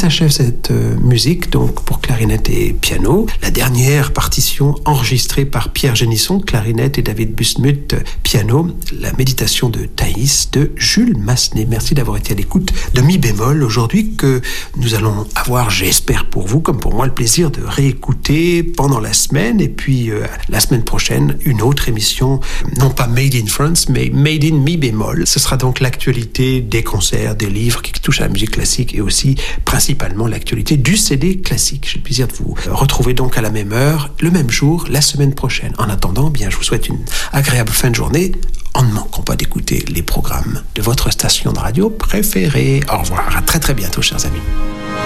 s'achève cette musique donc pour clarinette et piano. La dernière partition enregistrée par Pierre Génisson, clarinette, et David Busmuth, piano, la méditation de Thaïs de Jules Massenet. Merci d'avoir été à l'écoute de Mi bémol aujourd'hui, que nous allons avoir, j'espère pour vous comme pour moi, le plaisir de réécouter pendant la semaine, et puis la semaine prochaine une autre émission, non pas Made in France mais Made in Mi bémol. Ce sera donc l'actualité des concerts, des livres qui touchent à la musique classique, et aussi principalement l'actualité du CD classique. J'ai le plaisir de vous retrouver donc à la même heure, le même jour, la semaine prochaine. En attendant, bien, je vous souhaite une agréable fin de journée, en ne manquant pas d'écouter les programmes de votre station de radio préférée. Au revoir, à très très bientôt, chers amis.